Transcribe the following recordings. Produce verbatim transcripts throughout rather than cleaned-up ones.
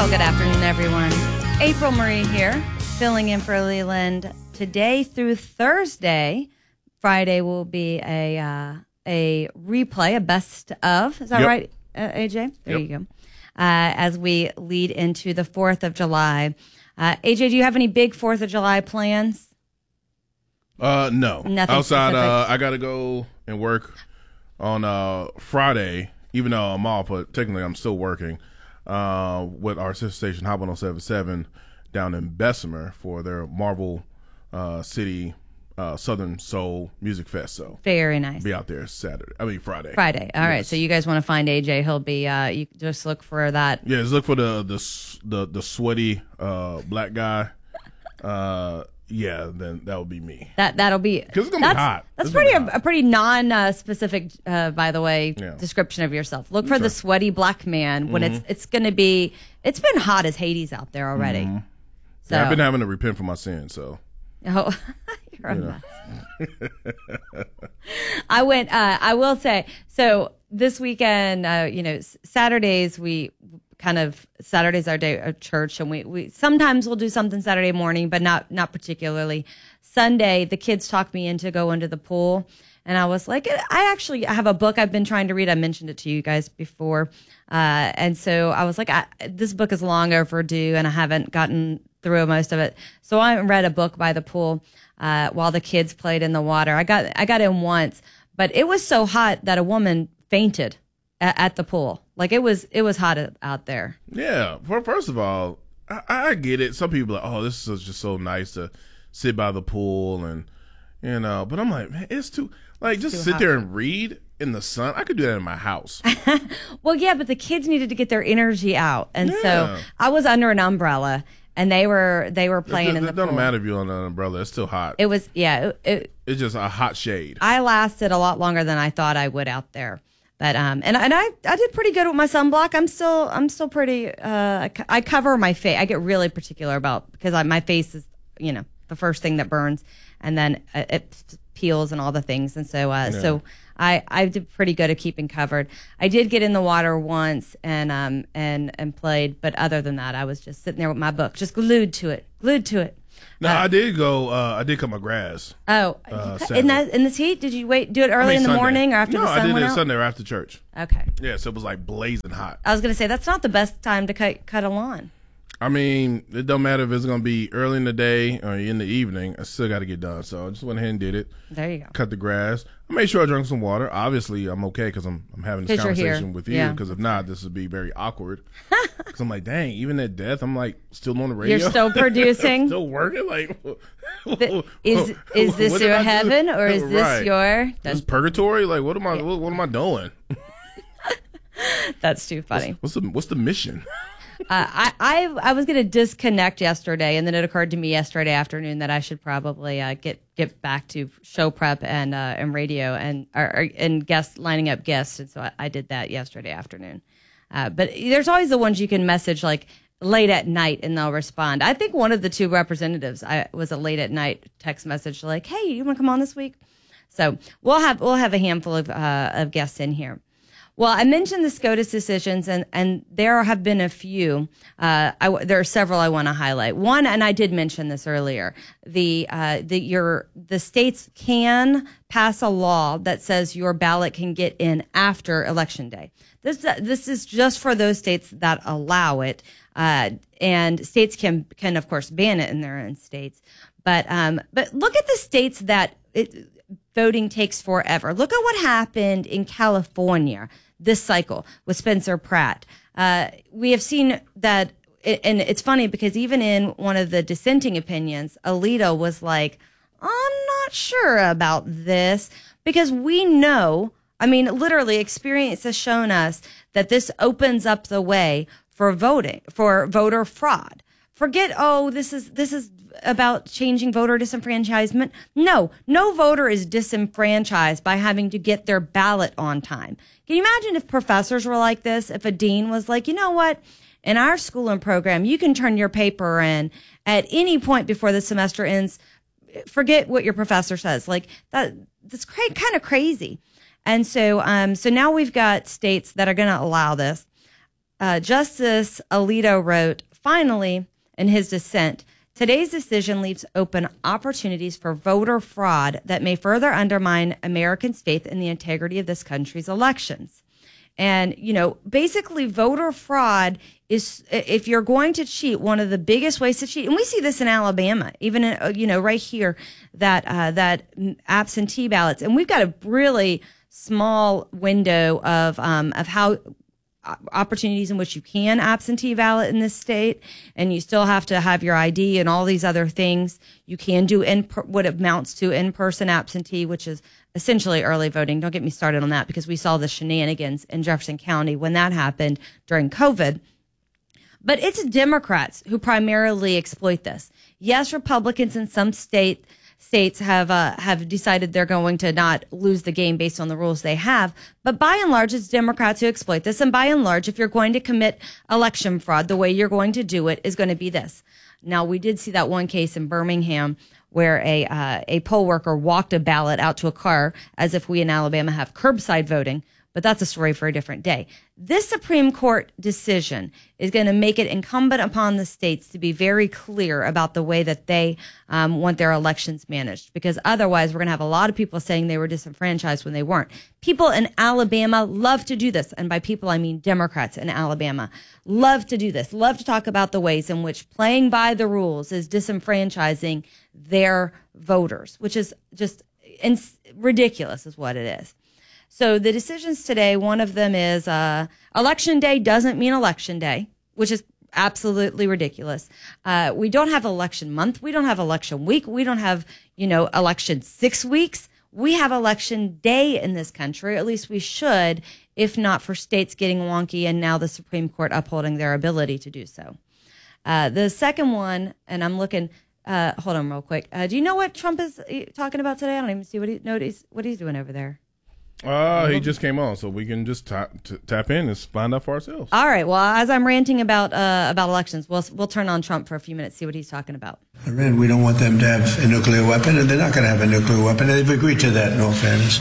Well, good afternoon, everyone. April Marie here, filling in for Leland today through Thursday. Friday will be a uh, a replay, a best of. Is that Yep. right, uh, A J? There Yep. you go. Uh, as we lead into the fourth of July. Uh, A J, do you have any big fourth of July plans? Uh, no. Nothing Outside, specific. uh, I got to go and work on uh, Friday, even though I'm off, but technically I'm still working uh, with our sister station, Hot one oh seven point seven, down in Bessemer for their Marvel uh, City uh, Southern Soul Music Fest. So Very nice. be out there Saturday. I mean, Friday. Friday. All right. Yes. So you guys want to find A J? He'll be. Uh, you just look for that. Yeah, just look for the the s- the, the sweaty uh, black guy. Uh, yeah, then that would be me. That that'll be. 'Cause it's gonna be that's, hot. That's It's gonna pretty be a, hot. a pretty non-specific, uh, by the way, Yeah. description of yourself. Look for Sure. the sweaty black man when Mm-hmm. it's it's going to be. It's been hot as Hades out there already. Mm-hmm. So Yeah, I've been having to repent for my sins, so. oh, you're a mess. I went. Uh, I will say. So this weekend, uh, you know, s- Saturdays we kind of Saturdays our day of church, and we we sometimes we'll do something Saturday morning, but not not particularly. Sunday, the kids talked me into going to the pool, and I was like, I actually have a book I've been trying to read. I mentioned it to you guys before, uh, and so I was like, I, this book is long overdue, and I haven't gotten through most of it. So I read a book by the pool uh, while the kids played in the water. I got I got in once, but it was so hot that a woman fainted at, at the pool. Like it was it was hot out there. Yeah. For, first of all, I, I get it. Some people are like, oh, this is just so nice to sit by the pool and, you know, but I'm like, man, it's too, like, just too sit hot. there and read in the sun. I could do that in my house. Well, yeah, but the kids needed to get their energy out, and so Yeah. I was under an umbrella, and they were they were playing it, in the it doesn't pool. matter if you're on an umbrella. It's still hot. It was yeah. It, it, it's just a hot shade. I lasted a lot longer than I thought I would out there. But um and and I, I did pretty good with my sunblock. I'm still I'm still pretty uh I co- I cover my face. I get really particular about because I, my face is, you know, the first thing that burns, and then uh, it peels and all the things. And so uh Yeah. so I I did pretty good at keeping covered. I did get in the water once and um and and played, but other than that, I was just sitting there with my book, just glued to it, glued to it. No, I did go, uh, I did cut my grass. Oh, Uh, in Saturday. that in this heat, did you wait do it early I mean, in the Sunday. morning or after no, the sun I did went it out? Sunday or after church. Okay. Yeah, so it was like blazing hot. I was going to say, that's not the best time to cut cut a lawn. I mean, it don't matter if it's going to be early in the day or in the evening. I still got to get done. So I just went ahead and did it. There you go. Cut the grass. I made sure I drank some water. Obviously, I'm okay because I'm I'm having this 'Cause you're here. conversation with you. Yeah. Because if not, this would be very awkward. Because I'm like, dang, even at death, I'm like still on the radio. You're still producing? still working. Like, The- is is this what did your I do? heaven or is this Right. your? This is purgatory? Like, what am I? What, what am I doing? That's too funny. What's the What's the mission? Uh, I, I I was going to disconnect yesterday, and then it occurred to me yesterday afternoon that I should probably uh, get get back to show prep and uh, and radio and or, or- and guest lining up guests, and so I, I did that yesterday afternoon. Uh, but there's always the ones you can message like late at night, and they'll respond. I think one of the two representatives I was a late at night text message like, "Hey, you want to come on this week?" So we'll have we'll have a handful of uh, of guests in here. Well, I mentioned the SCOTUS decisions, and, and there have been a few. Uh, I, there are several I want to highlight. One, and I did mention this earlier, the uh, the your the states can pass a law that says your ballot can get in after Election Day. This this is just for those states that allow it, uh, and states can can of course ban it in their own states. But um, but look at the states that it, voting takes forever. Look at what happened in California this cycle with Spencer Pratt. Uh, we have seen that, and it's funny because even in one of the dissenting opinions, Alito was like, I'm not sure about this because we know, I mean, literally experience has shown us that this opens up the way for voting, for voter fraud. Forget, oh, this is this is about changing voter disenfranchisement. No, no voter is disenfranchised by having to get their ballot on time. Can you imagine if professors were like this? If a dean was like, you know what? In our school and program, you can turn your paper in at any point before the semester ends. Forget what your professor says. Like that, that's cra- kind of crazy. And so, um, so now we've got states that are going to allow this. uh, Justice Alito wrote, finally, in his dissent, today's decision leaves open opportunities for voter fraud that may further undermine Americans' faith in the integrity of this country's elections. And, you know, basically voter fraud is, if you're going to cheat, one of the biggest ways to cheat. And we see this in Alabama, even, in, you know, right here, that uh, that absentee ballots. And we've got a really small window of um, of how opportunities in which you can absentee ballot in this state, and you still have to have your I D and all these other things. You can do in what amounts to in-person absentee, which is essentially early voting. Don't get me started on that, because we saw the shenanigans in Jefferson County when that happened during COVID. But it's Democrats who primarily exploit this. Yes, Republicans in some state states have uh, have decided they're going to not lose the game based on the rules they have. But by and large, it's Democrats who exploit this. And by and large, if you're going to commit election fraud, the way you're going to do it is going to be this. Now, we did see that one case in Birmingham where a uh, a poll worker walked a ballot out to a car, as if we in Alabama have curbside voting. But that's a story for a different day. This Supreme Court decision is going to make it incumbent upon the states to be very clear about the way that they um, want their elections managed, because otherwise we're going to have a lot of people saying they were disenfranchised when they weren't. People in Alabama love to do this. And by people, I mean Democrats in Alabama love to do this, love to talk about the ways in which playing by the rules is disenfranchising their voters, which is just ins- ridiculous is what it is. So the decisions today, one of them is uh, election day doesn't mean election day, which is absolutely ridiculous. Uh, we don't have election month. We don't have election week. We don't have, you know, election six weeks. We have election day in this country, or at least we should, if not for states getting wonky and now the Supreme Court upholding their ability to do so. Uh, the second one, and I'm looking, uh, hold on real quick. Uh, do you know what Trump is talking about today? I don't even see what, he, know what, he's, what he's doing over there. Uh, he just came on, so we can just tap, t- tap in and find out for ourselves. All right. Well, as I'm ranting about uh, about elections, we'll we'll turn on Trump for a few minutes, see what he's talking about. Iran, we don't want them to have a nuclear weapon, and they're not going to have a nuclear weapon. They've agreed to that, in all fairness.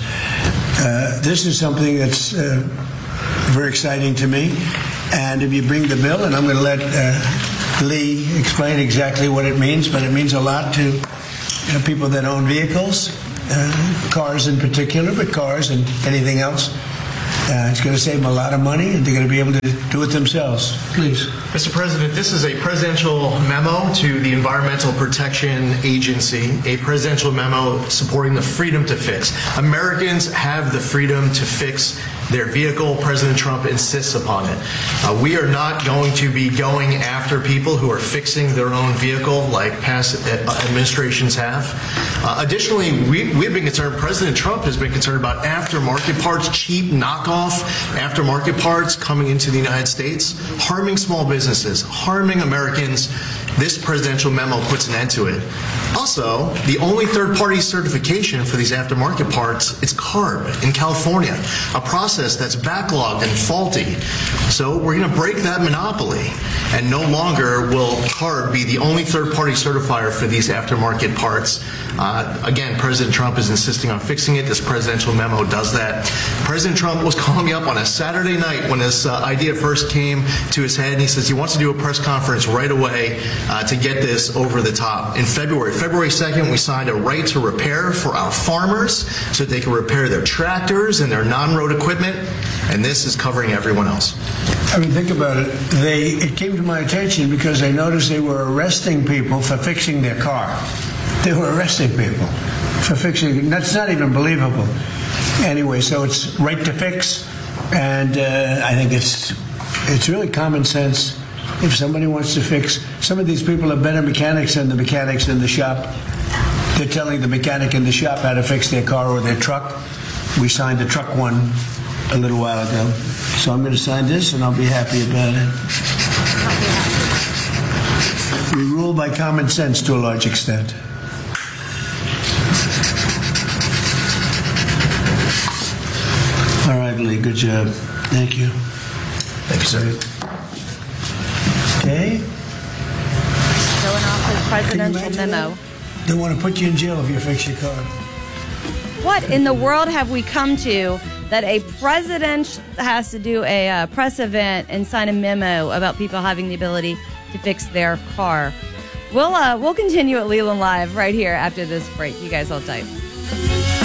Uh, this is something that's uh, very exciting to me. And if you bring the bill, and I'm going to let uh, Lee explain exactly what it means, but it means a lot to you know, people that own vehicles. Uh, cars in particular, but cars and anything else. Uh, it's going to save them a lot of money, and they're going to be able to do it themselves. Please. Mister President, this is a presidential memo to the Environmental Protection Agency, a presidential memo supporting the freedom to fix. Americans have the freedom to fix their vehicle. President Trump insists upon it. Uh, we are not going to be going after people who are fixing their own vehicle like past administrations have. Uh, additionally, we, we've been concerned, President Trump has been concerned about aftermarket parts, cheap knockoff aftermarket parts coming into the United States, harming small businesses, harming Americans. This presidential memo puts an end to it. Also, the only third-party certification for these aftermarket parts is CARB in California, a process that's backlogged and faulty. So we're going to break that monopoly, and no longer will CARB be the only third-party certifier for these aftermarket parts. Uh, again, President Trump is insisting on fixing it. This presidential memo does that. President Trump was calling me up on a Saturday night when this uh, idea first came to his head, and he says he wants to do a press conference right away uh, to get this over the top. In February, February second, we signed a right to repair for our farmers so that they can repair their tractors and their non-road equipment, and this is covering everyone else. I mean, think about it. They it came to my attention because I noticed they were arresting people for fixing their car. They were arresting people for fixing. That's not even believable. Anyway, so it's right to fix, and uh, I think it's it's really common sense. If somebody wants to fix, some of these people are better mechanics than the mechanics in the shop. They're telling the mechanic in the shop how to fix their car or their truck. We signed the truck one a little while ago, so I'm going to sign this, and I'll be happy about it. We rule by common sense to a large extent. All right, Lee, good job. Thank you. Thank you, sir. Okay. Showing off his presidential memo. They want to put you in jail if you fix your car. What in the world have we come to that a president has to do a uh, press event and sign a memo about people having the ability to fix their car. We'll uh, we'll continue at Leland Live right here after this break. You guys hold tight.